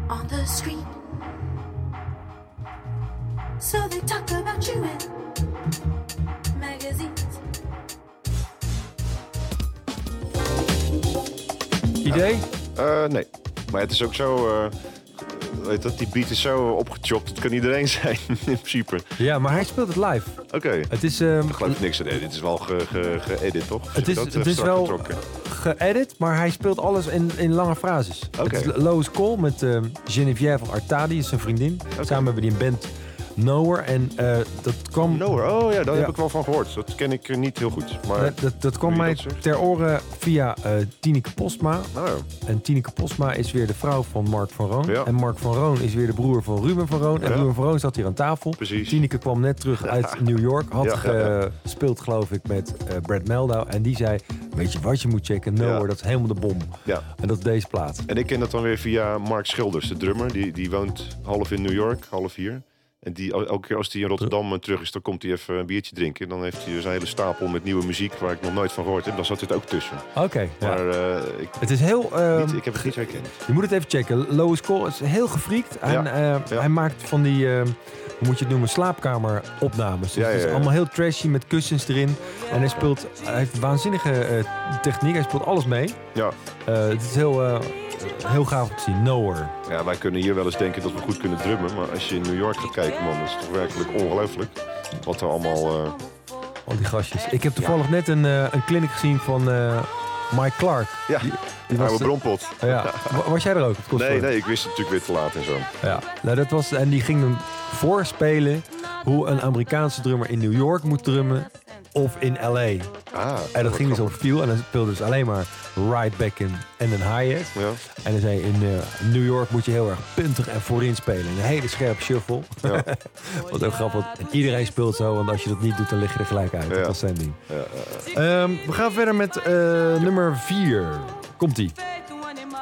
on the street. So they talk about you in magazines. Idee? Nee. Maar het is ook zo... weet dat, die beat is zo opgechopt. Het kan iedereen zijn, in principe. Ja, maar hij speelt het live. Oké. Het is... Ik geloof niks aan dit is wel geëdit, toch? Het is wel geëdit, maar hij speelt alles in lange frases. Okay. Het is Lois Cole met Geneviève van Artadi, is zijn vriendin. Okay. Samen hebben die een band Nowhere. En dat kwam... Nowhere, daar heb ik wel van gehoord. Dat ken ik niet heel goed. Maar dat kwam mij ter oren via Tineke Postma. Oh. En Tineke Postma is weer de vrouw van Mark van Roon. Ja. En Mark van Roon is weer de broer van Ruben van Roon. En Ruben van Roon zat hier aan tafel. Precies. Tineke kwam net terug uit New York. Had gespeeld, geloof ik, met Brad Meldau. En die zei, weet je wat je moet checken? Nowhere, dat is helemaal de bom. Ja. En dat is deze plaat. En ik ken dat dan weer via Mark Schilders, de drummer. Die woont half in New York, half hier. En die, elke keer als hij in Rotterdam terug is, dan komt hij even een biertje drinken. Dan heeft hij dus een hele stapel met nieuwe muziek waar ik nog nooit van gehoord heb. Dan zat dit ook tussen. Oké. Maar het is heel... ik heb het niet herkend. Je moet het even checken. Lois Cole is heel gefriekt. En hij maakt van die... hoe moet je het noemen, slaapkameropnames. Dus het is allemaal heel trashy met kussens erin. En hij heeft waanzinnige techniek. Hij speelt alles mee. Ja. Het is heel gaaf om te zien. Nowhere. Ja, wij kunnen hier wel eens denken dat we goed kunnen drummen. Maar als je in New York gaat kijken, man, dat is toch werkelijk ongelooflijk. Wat er allemaal... Al die gastjes. Ik heb toevallig net een clinic gezien van Mike Clark. Ja, die oude brompot. Ja. Was jij er ook? Nee, ik wist het natuurlijk weer te laat en zo. Ja, nou, dat was... En die ging hem voorspelen hoe een Amerikaanse drummer in New York moet drummen of in L.A. En dat ging dus op feel en dan speelde dus alleen maar ride back en een hi-hat. Ja. En dan zei in New York moet je heel erg puntig en voorin spelen. Een hele scherpe shuffle. Ja. Wat ook grappig. En iedereen speelt zo, want als je dat niet doet, dan lig je er gelijk uit. Dat was zijn ding. We gaan verder met nummer 4. Komt-ie.